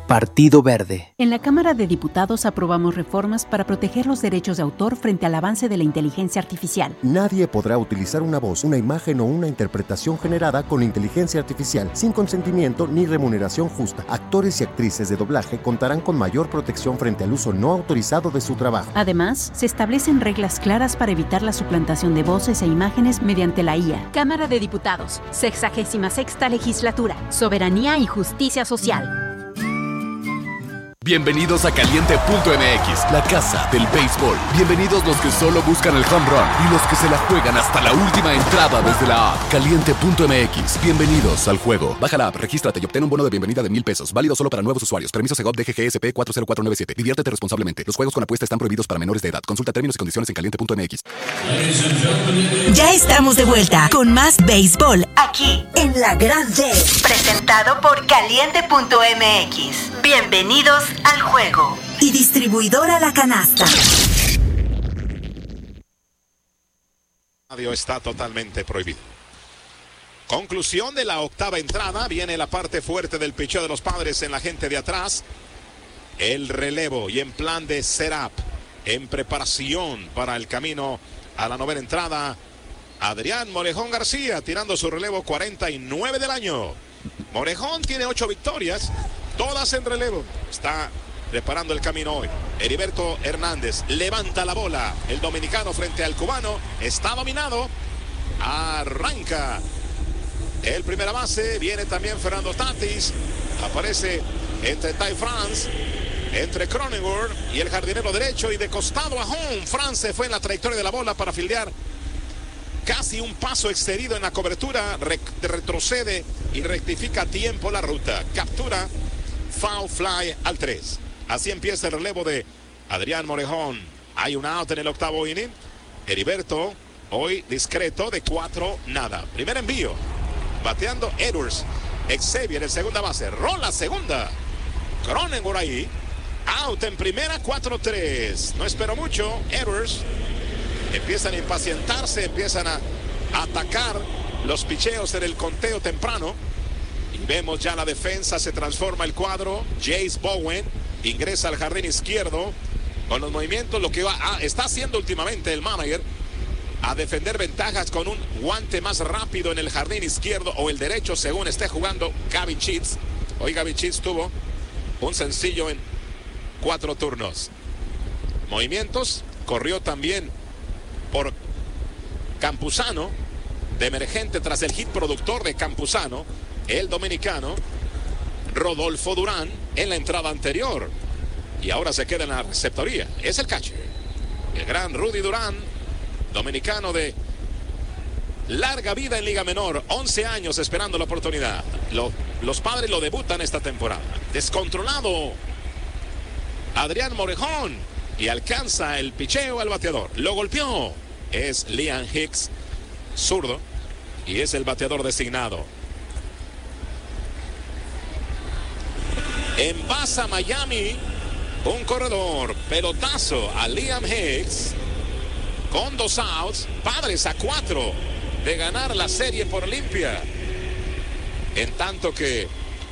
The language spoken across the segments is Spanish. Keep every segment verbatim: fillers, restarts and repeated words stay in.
Partido Verde. En la Cámara de Diputados aprobamos reformas para proteger los derechos de autor frente al avance de la inteligencia artificial. Nadie podrá utilizar una voz, una imagen o una interpretación generada con inteligencia artificial sin consentimiento ni remuneración justa. Actores y actrices de doblaje contarán con mayor protección frente al uso no autorizado de su trabajo. Además, se establecen reglas claras para evitar la suplantación de voces e imágenes mediante la I A. Cámara de Diputados, sexagésima sexta legislatura, soberanía y justicia social. Bienvenidos a Caliente punto M X, la casa del béisbol. Bienvenidos los que solo buscan el home run y los que se la juegan hasta la última entrada desde la app. Caliente punto M X, bienvenidos al juego. Baja la app, regístrate y obtén un bono de bienvenida de mil pesos. Válido solo para nuevos usuarios. Permiso Segov D G G S P cuatro cero cuatro nueve siete. Diviértete responsablemente. Los juegos con apuesta están prohibidos para menores de edad. Consulta términos y condiciones en Caliente punto M X. Ya estamos de vuelta con más béisbol aquí en La Gran D. Presentado por Caliente punto M X. Bienvenidos al juego. Y distribuidora La Canasta. Radio está totalmente prohibido. Conclusión de la octava entrada. Viene la parte fuerte del picheo de los Padres en la gente de atrás. El relevo y en plan de setup, en preparación para el camino a la novena entrada. Adrián Morejón García tirando su relevo cuarenta y nueve del año. Morejón tiene ocho victorias, todas en relevo. Está preparando el camino hoy. Heriberto Hernández levanta la bola. El dominicano frente al cubano está dominado. Arranca el primera base. Viene también Fernando Tatis. Aparece entre Ty France, entre Cronenworth y el jardinero derecho. Y de costado a home. France fue en la trayectoria de la bola para fildear. Casi un paso excedido en la cobertura. Re retrocede y rectifica a tiempo la ruta. Captura. Foul fly al tres. Así empieza el relevo de Adrián Morejón. Hay un out en el octavo inning. Heriberto, hoy discreto, de cuatro, nada. Primer envío. Bateando Edwards. Xavier en segunda base. Rola segunda. Cronenworth ahí. Out en primera, cuatro tres. No espero mucho. Edwards. Empiezan a impacientarse. Empiezan a atacar los picheos en el conteo temprano. Y vemos ya la defensa. Se transforma el cuadro. Jace Bowen ingresa al jardín izquierdo con los movimientos, lo que va a, está haciendo últimamente el manager, a defender ventajas con un guante más rápido en el jardín izquierdo o el derecho según esté jugando Gavin Sheets. Hoy Gavin Sheets tuvo un sencillo en cuatro turnos. Movimientos, corrió también por Campuzano, de emergente tras el hit productor de Campuzano, el dominicano Rodolfo Durán en la entrada anterior. Y ahora se queda en la receptoría. Es el catcher. El gran Rudy Durán, dominicano de larga vida en Liga Menor. once años esperando la oportunidad. Lo, los Padres lo debutan esta temporada. Descontrolado Adrián Morejón. Y alcanza el picheo al bateador. Lo golpeó. Es Liam Hicks, zurdo. Y es el bateador designado. Envasa Miami, un corredor, pelotazo a Liam Hicks, con dos outs, Padres a cuatro de ganar la serie por limpia. En tanto que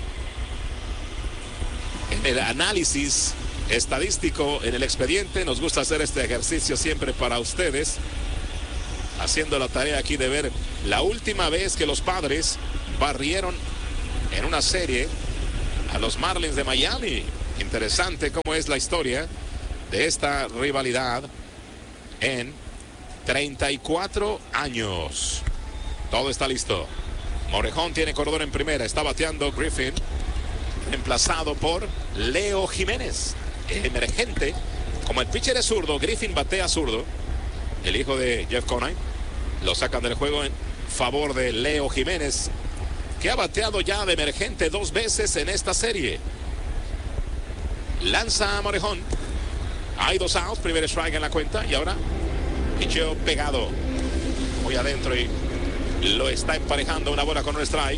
en el análisis estadístico, en el expediente, nos gusta hacer este ejercicio siempre para ustedes, haciendo la tarea aquí de ver la última vez que los Padres barrieron en una serie a los Marlins de Miami. Interesante cómo es la historia de esta rivalidad en treinta y cuatro años. Todo está listo. Morejón tiene corredor en primera. Está bateando Griffin, reemplazado por Leo Jiménez, emergente. Como el pitcher es zurdo, Griffin batea zurdo. El hijo de Jeff Conine. Lo sacan del juego en favor de Leo Jiménez, que ha bateado ya de emergente dos veces en esta serie. Lanza a Morejón. Hay dos outs, primer strike en la cuenta. Y ahora picheo pegado muy adentro y lo está emparejando una bola con un strike.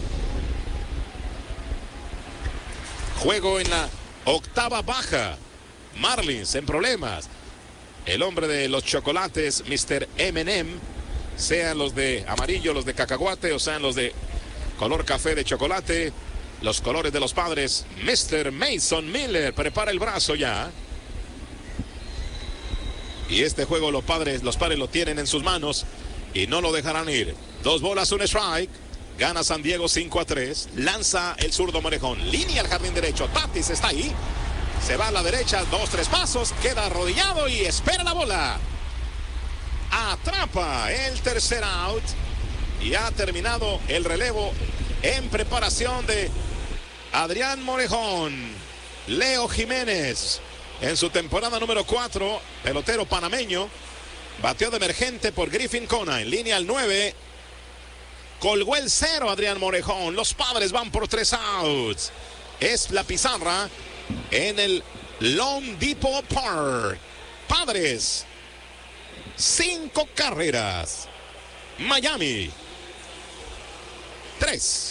Juego en la octava baja. Marlins en problemas. El hombre de los chocolates, mister eme and eme, sean los de amarillo, los de cacahuate o sean los de color café de chocolate, los colores de los Padres. mister Mason Miller prepara el brazo ya. Y este juego los padres, los padres lo tienen en sus manos y no lo dejarán ir. Dos bolas, un strike. Gana San Diego cinco a tres. Lanza el zurdo Morejón. Línea al jardín derecho. Tatis está ahí. Se va a la derecha, dos, tres pasos. Queda arrodillado y espera la bola. Atrapa el tercer out. Y ha terminado el relevo en preparación de Adrián Morejón. Leo Jiménez, en su temporada número cuatro, pelotero panameño, bateó de emergente por Griffin Cona. En línea al nueve, colgó el cero Adrián Morejón. Los Padres van por tres outs. Es la pizarra en el Lone Depot Park. Padres, cinco carreras. Miami, tres.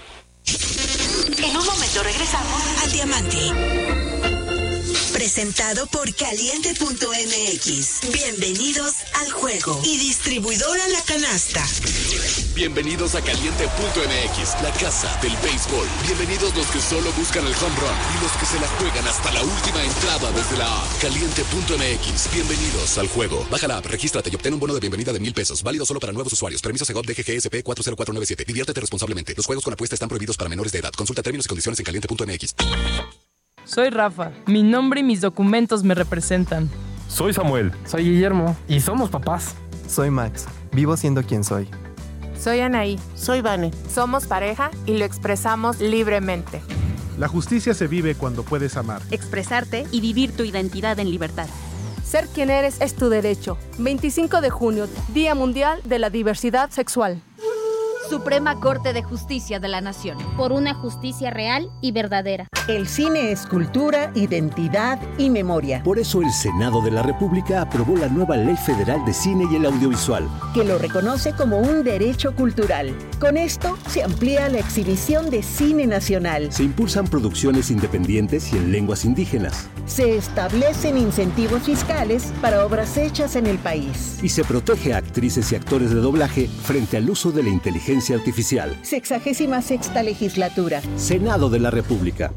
En un momento regresamos al Diamante. Presentado por Caliente punto M X. Bienvenidos al juego. Y distribuidora La Canasta. Bienvenidos a Caliente punto M X, la casa del béisbol. Bienvenidos los que solo buscan el home run y los que se la juegan hasta la última entrada desde la app. Caliente punto M X. Bienvenidos al juego. Baja la app, regístrate y obtén un bono de bienvenida de mil pesos. Válido solo para nuevos usuarios. Permiso Segov D G G S P cuatro cero cuatro nueve siete. Diviértete responsablemente. Los juegos con apuesta están prohibidos para menores de edad. Consulta términos y condiciones en Caliente punto M X. Soy Rafa. Mi nombre y mis documentos me representan. Soy Samuel. Soy Guillermo. Y somos papás. Soy Max. Vivo siendo quien soy. Soy Anaí. Soy Vane. Somos pareja y lo expresamos libremente. La justicia se vive cuando puedes amar, expresarte y vivir tu identidad en libertad. Ser quien eres es tu derecho. veinticinco de junio, Día Mundial de la Diversidad Sexual. Suprema Corte de Justicia de la Nación. Por una justicia real y verdadera. El cine es cultura, identidad y memoria. Por eso el Senado de la República aprobó la nueva Ley Federal de Cine y el Audiovisual, que lo reconoce como un derecho cultural. Con esto se amplía la exhibición de cine nacional. Se impulsan producciones independientes y en lenguas indígenas. Se establecen incentivos fiscales para obras hechas en el país. Y se protege a actrices y actores de doblaje frente al uso de la inteligencia artificial. Sexagésima sexta legislatura. Senado de la República.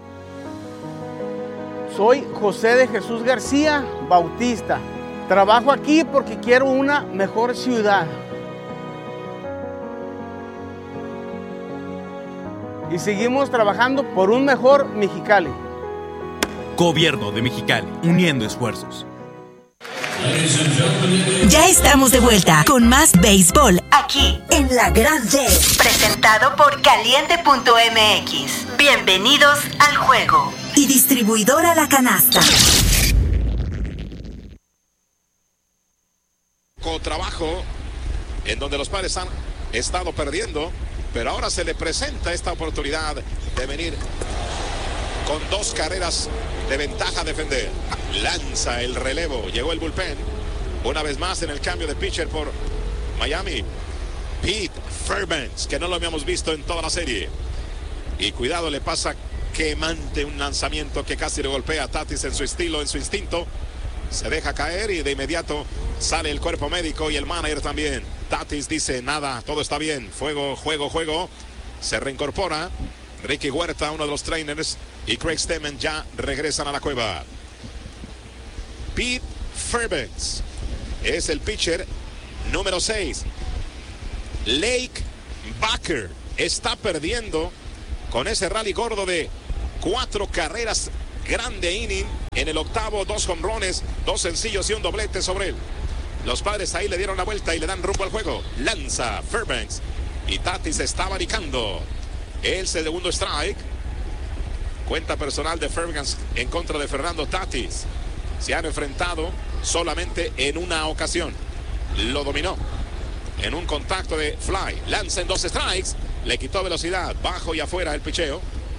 Soy José de Jesús García Bautista. Trabajo aquí porque quiero una mejor ciudad. Y seguimos trabajando por un mejor Mexicali. Gobierno de Mexicali, uniendo esfuerzos. Ya estamos de vuelta con más béisbol aquí en La Gran D. Presentado por Caliente punto M X. Bienvenidos al juego. Y distribuidora La Canasta. Con trabajo en donde los Padres han estado perdiendo, pero ahora se le presenta esta oportunidad de venir con dos carreras de ventaja a defender. Lanza el relevo, llegó el bullpen. Una vez más en el cambio de pitcher por Miami, Pete Fairbanks, que no lo habíamos visto en toda la serie. Y cuidado, le pasa quemante un lanzamiento que casi le golpea a Tatis en su estilo, en su instinto. Se deja caer y de inmediato sale el cuerpo médico y el manager también. Tatis dice nada, todo está bien, fuego, juego, juego. Se reincorpora Ricky Huerta, uno de los trainers, y Craig Stemmen ya regresan a la cueva. Pete Fairbanks es el pitcher número seis. Lake Baker está perdiendo con ese rally gordo de cuatro carreras, grande inning. En el octavo, dos jonrones, dos sencillos y un doblete sobre él. Los Padres ahí le dieron la vuelta y le dan rumbo al juego. Lanza Fairbanks y Tatis está abanicando. El segundo strike. Cuenta personal de Fairbanks en contra de Fernando Tatis. Se han enfrentado solamente en una ocasión. Lo dominó en un contacto de fly. Lanza en dos strikes. Le quitó velocidad. Bajo y afuera el picheo.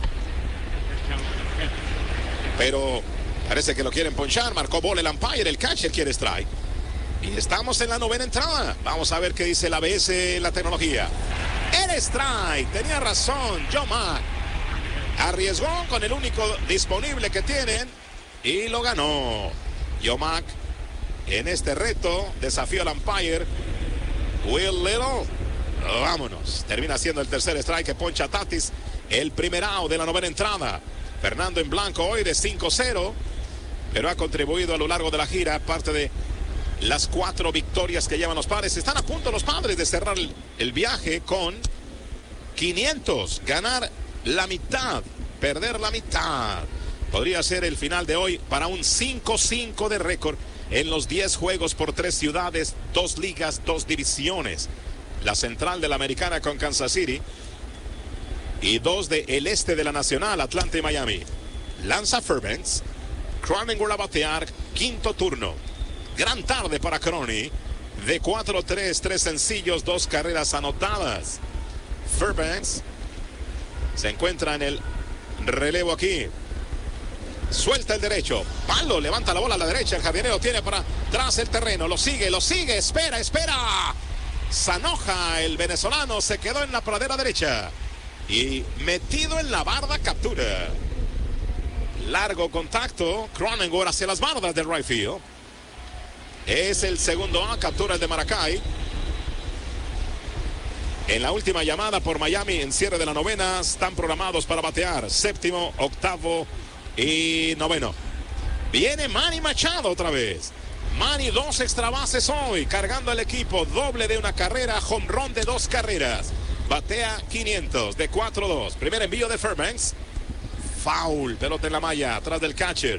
Pero parece que lo quieren ponchar. Marcó bola el umpire. El catcher quiere strike. Y estamos en la novena entrada. Vamos a ver qué dice el A B S, la tecnología. El strike. Tenía razón Joe Mack. Arriesgó con el único disponible que tienen y lo ganó. Joe Mack en este reto desafió al umpire Will Little. Vámonos. Termina siendo el tercer strike que poncha Tatis el primer out de la novena entrada. Fernando en blanco hoy de cinco cero, pero ha contribuido a lo largo de la gira, parte de las cuatro victorias que llevan los Padres. Están a punto los Padres de cerrar el, el viaje con quinientos, ganar la mitad, perder la mitad. Podría ser el final de hoy para un cinco cinco de récord en los diez juegos por tres ciudades, dos ligas, dos divisiones. La central de la americana con Kansas City y dos de el este de la nacional, Atlanta y Miami. Lanza Fairbanks, Cronenworth a batear, quinto turno. Gran tarde para Crony, de cuatro tres, tres sencillos, dos carreras anotadas. Fairbanks se encuentra en el relevo aquí. Suelta el derecho, palo, levanta la bola a la derecha, el jardinero tiene para atrás el terreno, lo sigue, lo sigue, espera, espera. Zanoja, el venezolano, se quedó en la pradera derecha y metido en la barda, captura. Largo contacto, Cronenworth hacia las bardas del right field. Es el segundo A, captura el de Maracay. En la última llamada por Miami, en cierre de la novena, están programados para batear séptimo, octavo y noveno. Viene Manny Machado otra vez. Manny, dos extra bases hoy, cargando al equipo, doble de una carrera, home run de dos carreras. Batea quinientos de cuatro dos. Primer envío de Fairbanks. Foul, pelota en la malla, atrás del catcher.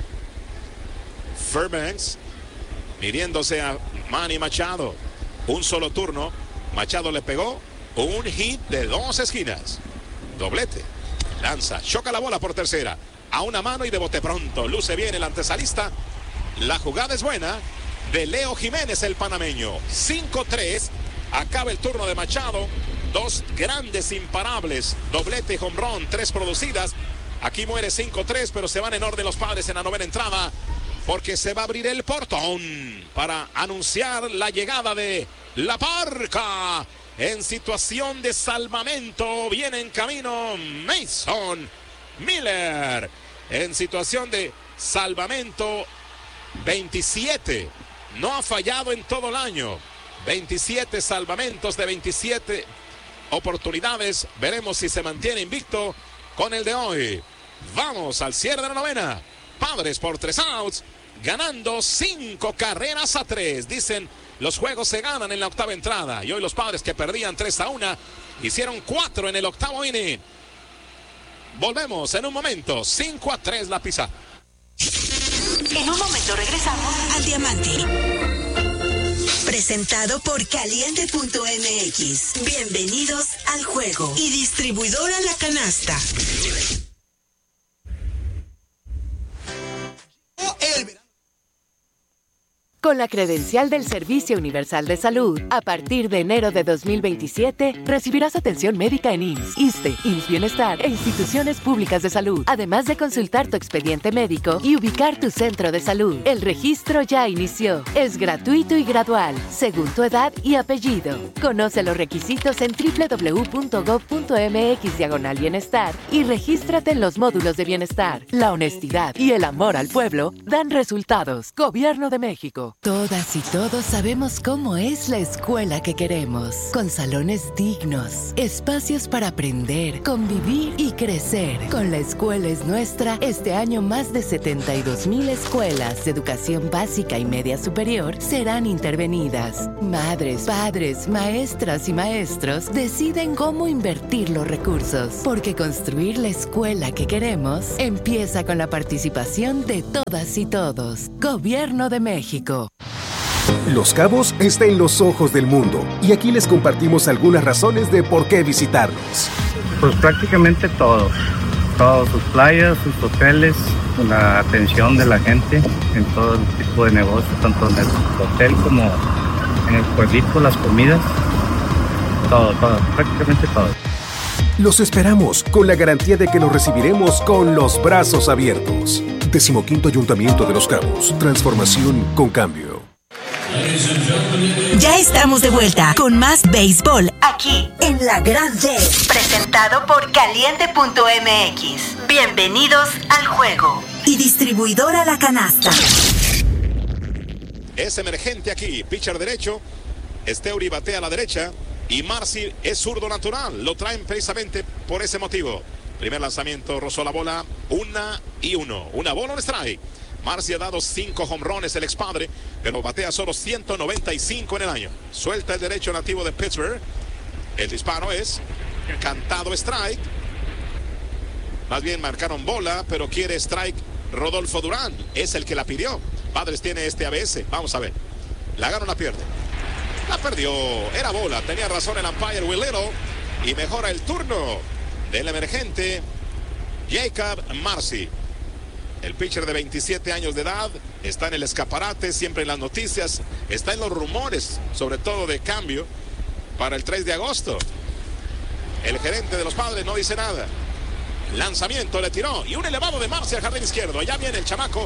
Fairbanks midiéndose a Manny Machado. Un solo turno. Machado le pegó un hit de dos esquinas. Doblete. Lanza, choca la bola por tercera. A una mano y de bote pronto. Luce bien el antesalista. La jugada es buena de Leo Jiménez, el panameño. cinco tres. Acaba el turno de Machado. Dos grandes imparables. Doblete y home run. Tres producidas. Aquí muere cinco tres, pero se van en orden los Padres en la novena entrada, porque se va a abrir el portón para anunciar la llegada de La Parca. En situación de salvamento viene en camino Mason Miller. En situación de salvamento, veintisiete. No ha fallado en todo el año. veintisiete salvamentos de veintisiete oportunidades. Veremos si se mantiene invicto con el de hoy. Vamos al cierre de la novena. Padres por tres outs, ganando cinco carreras a tres. Dicen, los juegos se ganan en la octava entrada. Y hoy los Padres, que perdían tres a uno, hicieron cuatro en el octavo inning. Volvemos en un momento. cinco a tres la pizarra. En un momento regresamos al Diamante. Presentado por Caliente punto M X. Bienvenidos al juego. Y distribuidora La Canasta. Con la credencial del Servicio Universal de Salud, a partir de enero de dos mil veintisiete, recibirás atención médica en I M S S, ISSSTE, I M S S Bienestar e instituciones públicas de salud, además de consultar tu expediente médico y ubicar tu centro de salud. El registro ya inició. Es gratuito y gradual, según tu edad y apellido. Conoce los requisitos en doble u doble u doble u punto gov punto m x diagonal bienestar y regístrate en los módulos de bienestar. La honestidad y el amor al pueblo dan resultados. Gobierno de México. Todas y todos sabemos cómo es la escuela que queremos, con salones dignos, espacios para aprender, convivir y crecer. Con La Escuela es Nuestra, este año más de setenta y dos mil escuelas de educación básica y media superior serán intervenidas. Madres, padres, maestras y maestros deciden cómo invertir los recursos, porque construir la escuela que queremos empieza con la participación de todas y todos. Gobierno de México. Los Cabos está en los ojos del mundo y aquí les compartimos algunas razones de por qué visitarlos. Pues prácticamente todo, todas sus playas, sus hoteles, la atención de la gente en todo tipo de negocios, tanto en el hotel como en el pueblito, las comidas, todo, todo, prácticamente todo. Los esperamos con la garantía de que los recibiremos con los brazos abiertos. Decimoquinto Ayuntamiento de Los Cabos. Transformación con cambio. Ya estamos de vuelta con más béisbol aquí en La Gran D. Presentado por Caliente punto M X. Bienvenidos al juego. Y distribuidora La Canasta. Es emergente aquí. Pitcher derecho. Esteuri batea a la derecha. y Marcy es zurdo natural. Lo traen precisamente por ese motivo. Primer lanzamiento, rozó la bola, una y uno. Una bola, un strike. Marcy ha dado cinco jonrones, el expadre, pero batea solo ciento noventa y cinco en el año. Suelta el derecho nativo de Pittsburgh. El disparo es cantado strike. Más bien marcaron bola, pero quiere strike Rodolfo Durán. Es el que la pidió. Padres tiene este A B S. Vamos a ver. La gana o la pierde. La perdió. Era bola. Tenía razón el umpire Will Little. Y mejora el turno del emergente Jacob Marcy. El pitcher de veintisiete años de edad está en el escaparate, siempre en las noticias. Está en los rumores, sobre todo de cambio para el tres de agosto. El gerente de los Padres no dice nada. Lanzamiento, le tiró. Y un elevado de Marcy al jardín izquierdo. Allá viene el chamaco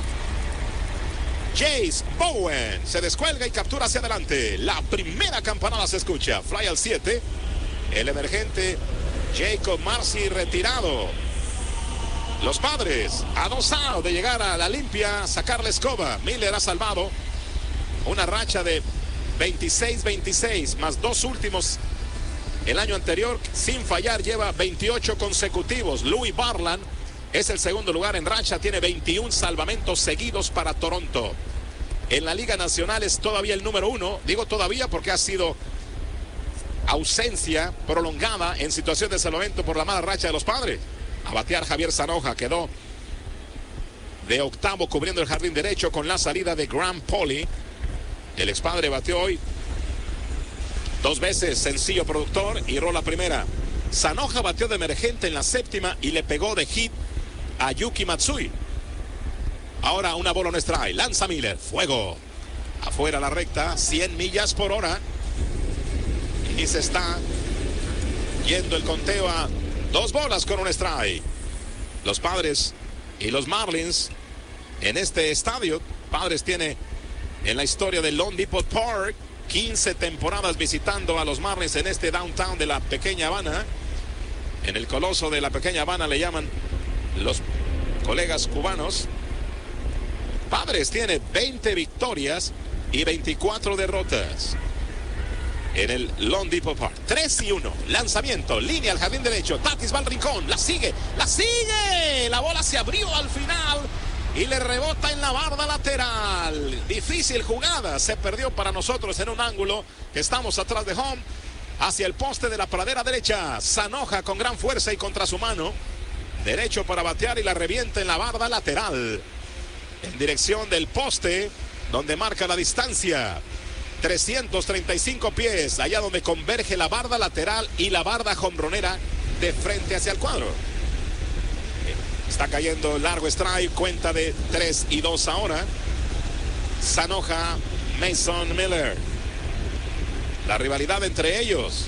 Chase Bowen. Se descuelga y captura hacia adelante. La primera campanada se escucha. Fly al siete. El emergente Jacob Marcy retirado. Los Padres a dos outs de llegar a la limpia, sacar la escoba. Miller ha salvado una racha de veintiséis veintiséis, más dos últimos el año anterior sin fallar. Lleva veintiocho consecutivos. Louis Barland es el segundo lugar en racha, tiene veintiún salvamentos seguidos para Toronto. En la Liga Nacional es todavía el número uno. Digo todavía porque ha sido ausencia prolongada en situación de salvamento por la mala racha de los Padres. A batear Javier Zanoja, quedó de octavo cubriendo el jardín derecho con la salida de Graham Pauley. El expadre bateó hoy dos veces, sencillo productor, y rola primera. Zanoja bateó de emergente en la séptima y le pegó de hit a Yuki Matsui. Ahora una bola, un strike. Lanza Miller, fuego. Afuera la recta, cien millas por hora. Y se está yendo el conteo a dos bolas con un strike. Los Padres y los Marlins en este estadio. Padres tiene en la historia del Lone Depot Park quince temporadas visitando a los Marlins en este downtown de la pequeña Habana. En el coloso de la pequeña Habana le llaman los colegas cubanos. Padres tiene veinte victorias y veinticuatro derrotas en el Lone Depot Park. tres y uno. Lanzamiento, línea al jardín derecho. Tatis va al rincón. La sigue, la sigue. La bola se abrió al final y le rebota en la barda lateral. Difícil jugada. Se perdió para nosotros en un ángulo que estamos atrás de home. Hacia el poste de la pradera derecha. Zanoja con gran fuerza y contra su mano. Derecho para batear y la revienta en la barda lateral. En dirección del poste donde marca la distancia. trescientos treinta y cinco pies, allá donde converge la barda lateral y la barda jonronera de frente hacia el cuadro. Está cayendo largo strike, cuenta de tres y dos ahora. Zanoja, Mason Miller. La rivalidad entre ellos.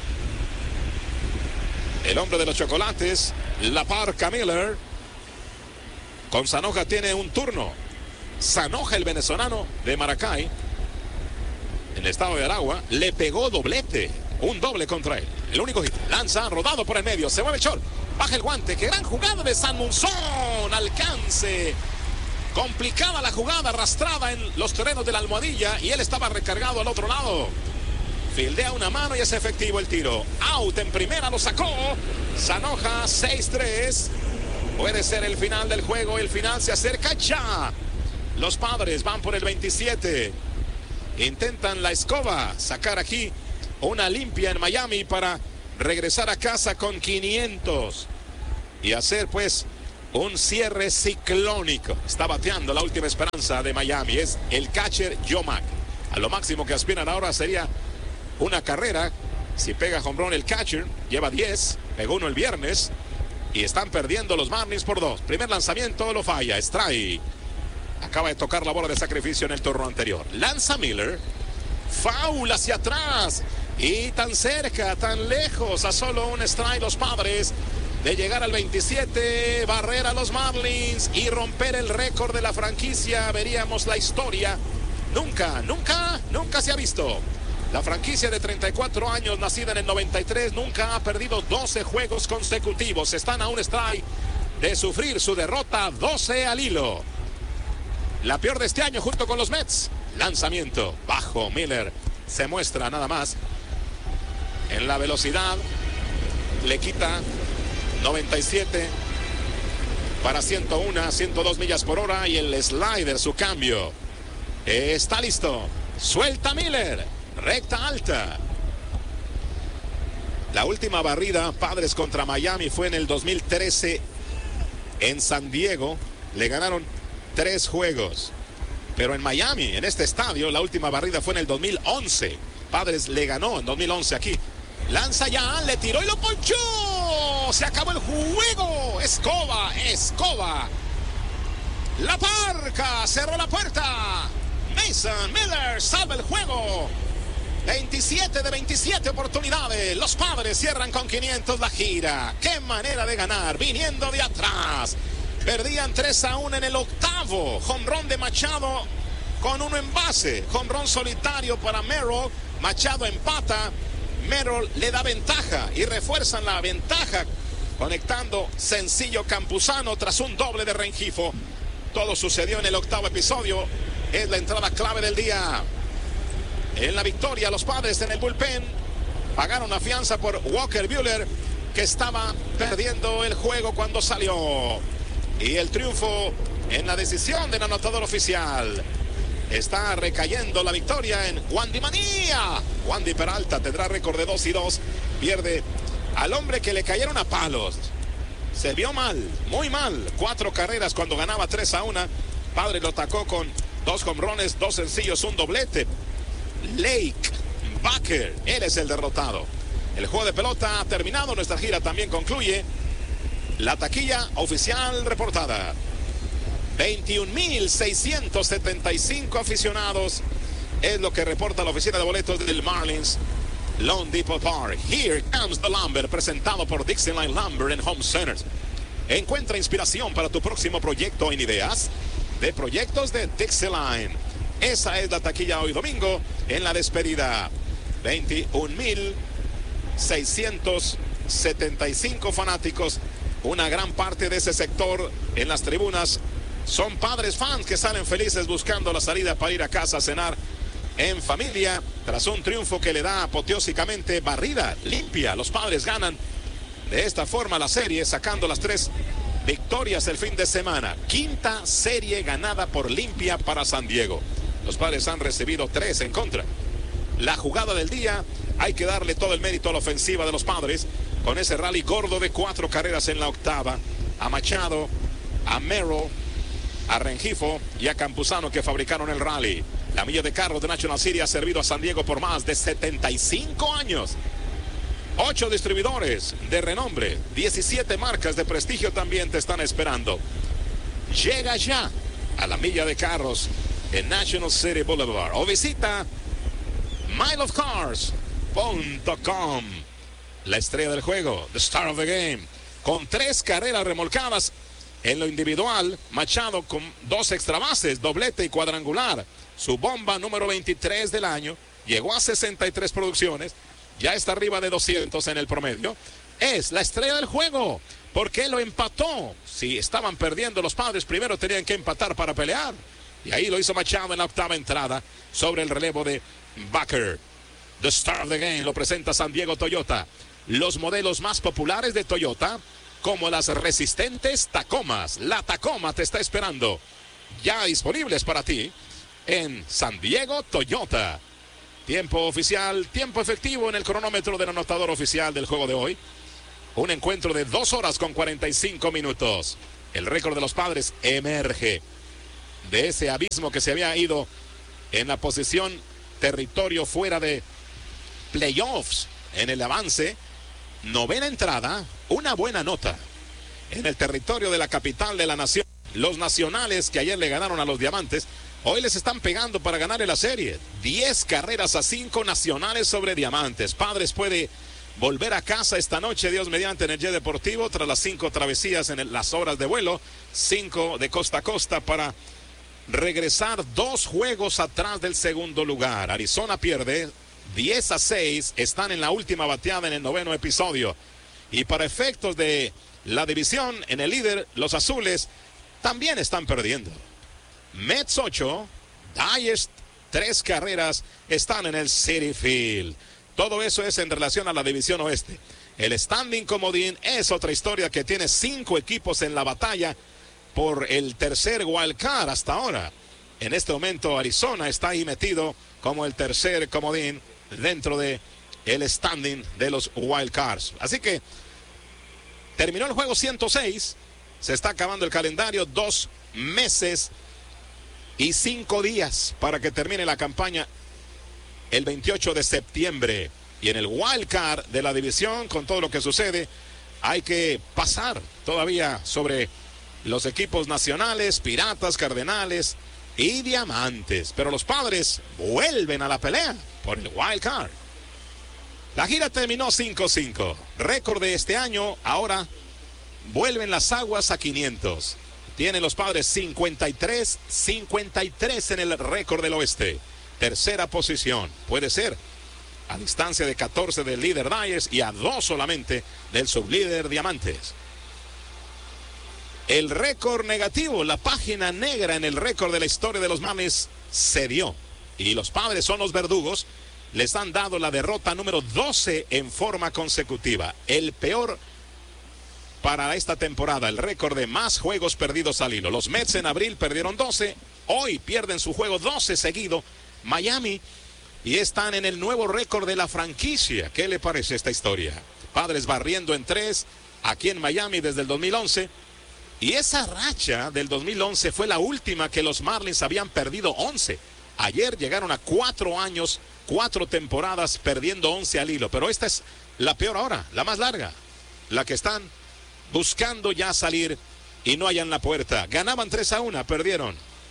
El hombre de los chocolates, La Parca Miller. Con Zanoja tiene un turno. Zanoja, el venezolano de Maracay, en el estado de Aragua, le pegó doblete. Un doble contra él. El único hit. Lanza, rodado por el medio. Se mueve short. Baja el guante. Qué gran jugada de San Monzón. Alcance. Complicada la jugada, arrastrada en los terrenos de la Almohadilla. Y él estaba recargado al otro lado. Fildea una mano y es efectivo el tiro. Out en primera, lo sacó. Zanoja, seis tres. Puede ser el final del juego. El final se acerca ya. Los Padres van por el veintisiete. Intentan la escoba, sacar aquí una limpia en Miami para regresar a casa con quinientos y hacer pues un cierre ciclónico. Está bateando la última esperanza de Miami, es el catcher Joe Mack. A lo máximo que aspiran ahora sería una carrera. Si pega home run el catcher, lleva diez, pegó uno el viernes y están perdiendo los Marlins por dos. Primer lanzamiento lo falla, strike. Acaba de tocar la bola de sacrificio en el turno anterior. Lanza Miller. Foul hacia atrás. Y tan cerca, tan lejos. A solo un strike los Padres de llegar al veintisiete. Barrer a los Marlins y romper el récord de la franquicia. Veríamos la historia. Nunca, nunca, nunca se ha visto. La franquicia de treinta y cuatro años, nacida en el noventa y tres, nunca ha perdido doce juegos consecutivos. Están a un strike de sufrir su derrota doce al hilo. La peor de este año junto con los Mets. Lanzamiento bajo. Miller se muestra nada más en la velocidad, le quita noventa y siete para ciento uno, ciento dos millas por hora, y el slider, su cambio, está listo. Suelta Miller, recta alta. La última barrida, Padres contra Miami, fue en el dos mil trece en San Diego. Le ganaron tres juegos. Pero en Miami, en este estadio, la última barrida fue en el dos mil once. Padres le ganó en dos mil once aquí. Lanza ya, le tiró y lo ponchó. Se acabó el juego. Escoba, Escoba. La Parca cerró la puerta. Mason Miller salva el juego. veintisiete de veintisiete oportunidades. Los Padres cierran con quinientos la gira. Qué manera de ganar, viniendo de atrás. Perdían tres a uno en el octavo. Jonrón de Machado con uno en base. Jonrón solitario para Merrill. Machado empata. Merrill le da ventaja y refuerzan la ventaja conectando sencillo Campuzano tras un doble de Rengifo. Todo sucedió en el octavo episodio. Es la entrada clave del día. En la victoria, los Padres en el bullpen pagaron la fianza por Walker Buehler, que estaba perdiendo el juego cuando salió. Y el triunfo en la decisión del anotador oficial. Está recayendo la victoria en Wandy Manía. Wandy Peralta tendrá récord de dos y dos. Pierde al hombre que le cayeron a palos. Se vio mal, muy mal. Cuatro carreras cuando ganaba tres a uno. Padre lo atacó con dos jonrones, dos sencillos, un doblete. Lake Baker, él es el derrotado. El juego de pelota ha terminado. Nuestra gira también concluye. La taquilla oficial reportada: veintiún mil seiscientos setenta y cinco aficionados. Es lo que reporta la oficina de boletos del Marlins Lone Depot Park. Here Comes the Lumber, presentado por Dixieline Lumber and Home Centers. Encuentra inspiración para tu próximo proyecto en ideas de proyectos de Dixieline. Esa es la taquilla hoy domingo en la despedida. veintiún mil seiscientos setenta y cinco fanáticos. Una gran parte de ese sector en las tribunas son Padres fans que salen felices buscando la salida para ir a casa a cenar en familia tras un triunfo que le da apoteósicamente barrida limpia. Los Padres ganan de esta forma la serie, sacando las tres victorias el fin de semana. Quinta serie ganada por limpia para San Diego. Los Padres han recibido tres en contra. La jugada del día, hay que darle todo el mérito a la ofensiva de los Padres con ese rally gordo de cuatro carreras en la octava. A Machado, a Merrill, a Rengifo y a Campuzano, que fabricaron el rally. La milla de carro de National City ha servido a San Diego por más de setenta y cinco años. Ocho distribuidores de renombre, diecisiete marcas de prestigio también te están esperando. Llega ya a la milla de carros en National City Boulevard o visita mile of cars punto com. La estrella del juego, the star of the game, con tres carreras remolcadas en lo individual. Machado con dos extra bases, doblete y cuadrangular. Su bomba número veintitrés del año, llegó a sesenta y tres producciones, ya está arriba de doscientos en el promedio. Es la estrella del juego, porque lo empató. Si estaban perdiendo los Padres, primero tenían que empatar para pelear. Y ahí lo hizo Machado en la octava entrada sobre el relevo de Baker. The Star of the Game lo presenta San Diego Toyota. Los modelos más populares de Toyota, como las resistentes Tacomas. La Tacoma te está esperando, ya disponibles para ti en San Diego Toyota. Tiempo oficial, tiempo efectivo en el cronómetro del anotador oficial del juego de hoy. Un encuentro de dos horas con cuarenta y cinco minutos. El récord de los Padres emerge de ese abismo que se había ido en la posición territorio fuera de playoffs en el avance. Novena entrada, una buena nota en el territorio de la capital de la nación. Los nacionales que ayer le ganaron a los Diamantes, hoy les están pegando para ganar en la serie. diez carreras a cinco nacionales sobre Diamantes. Padres puede volver a casa esta noche, Dios mediante, en el Jet Deportivo, tras las cinco travesías en el, las horas de vuelo, cinco de costa a costa, para regresar dos juegos atrás del segundo lugar. Arizona pierde diez a seis, están en la última bateada en el noveno episodio. Y para efectos de la división, en el líder, los azules también están perdiendo. Mets ocho, Dyers tres carreras, están en el Citi Field. Todo eso es en relación a la división oeste. El standing comodín es otra historia que tiene cinco equipos en la batalla por el tercer wild card hasta ahora. En este momento Arizona está ahí metido como el tercer comodín dentro de el standing de los wild cards. Así que terminó el juego ciento seis. Se está acabando el calendario. Dos meses y cinco días para que termine la campaña el veintiocho de septiembre. Y en el wild card de la división, con todo lo que sucede, hay que pasar todavía sobre los equipos nacionales, Piratas, Cardenales y Diamantes. Pero los Padres vuelven a la pelea por el wild card. La gira terminó cinco cinco. Récord de este año, ahora vuelven las aguas a quinientos. Tienen los Padres cincuenta y tres cincuenta y tres en el récord del oeste. Tercera posición, puede ser a distancia de catorce del líder Dyers y a dos solamente del sublíder Diamantes. El récord negativo, la página negra en el récord de la historia de los Marlins se dio. Y los Padres son los verdugos. Les han dado la derrota número doce en forma consecutiva. El peor para esta temporada, el récord de más juegos perdidos al hilo. Los Mets en abril perdieron doce. Hoy pierden su juego doce seguido. Miami, y están en el nuevo récord de la franquicia. ¿Qué le parece esta historia? Padres barriendo en tres aquí en Miami desde el dos mil once. Y esa racha del dos mil once fue la última que los Marlins habían perdido once. Ayer llegaron a cuatro años, cuatro temporadas perdiendo once al hilo. Pero esta es la peor ahora, la más larga. La que están buscando ya salir y no hallan la puerta. Ganaban tres a uno, perdieron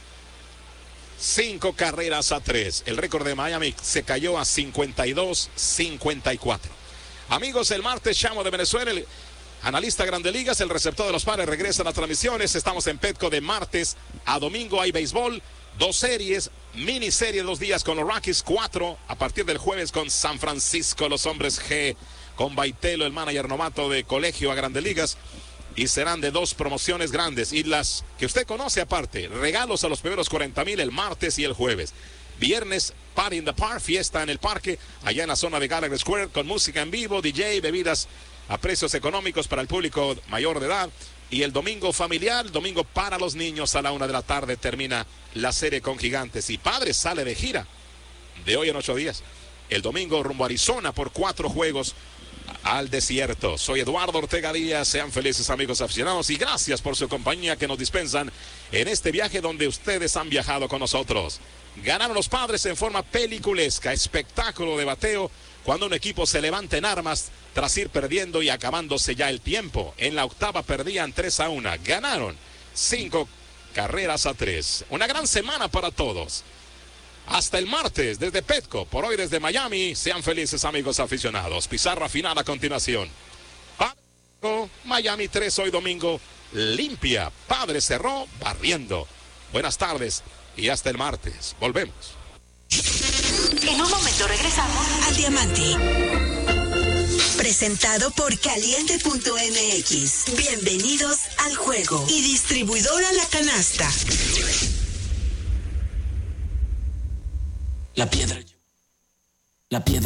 cinco carreras a tres. El récord de Miami se cayó a cincuenta y dos cincuenta y cuatro. Amigos, el martes, Chamo de Venezuela, el analista Grandes Ligas, el receptor de los Padres, regresa a las transmisiones. Estamos en Petco de martes a domingo. Hay béisbol, dos series, miniserie dos días con los Rockies, cuatro a partir del jueves con San Francisco, los Hombres G, con Baitelo, el manager novato de colegio a Grandes Ligas. Y serán de dos promociones grandes y las que usted conoce aparte. Regalos a los primeros cuarenta mil el martes y el jueves. Viernes, Party in the Park, fiesta en el parque, allá en la zona de Gallagher Square, con música en vivo, D J, bebidas a precios económicos para el público mayor de edad. Y el domingo familiar, domingo para los niños a la una de la tarde termina la serie con Gigantes. Y Padres sale de gira de hoy en ocho días. El domingo rumbo a Arizona por cuatro juegos al desierto. Soy Eduardo Ortega Díaz. Sean felices, amigos aficionados, y gracias por su compañía que nos dispensan en este viaje donde ustedes han viajado con nosotros. Ganaron los Padres en forma peliculesca, espectáculo de bateo cuando un equipo se levanta en armas tras ir perdiendo y acabándose ya el tiempo. En la octava perdían tres a uno. Ganaron cinco carreras a tres. Una gran semana para todos. Hasta el martes desde Petco, por hoy desde Miami. Sean felices, amigos aficionados. Pizarra final a continuación. Padre, Miami tres hoy domingo. Limpia. Padre cerró barriendo. Buenas tardes y hasta el martes. Volvemos. En un momento regresamos al Diamante. Presentado por Caliente punto M X. Bienvenidos al juego. Y distribuidora La Canasta. La piedra. La piedra.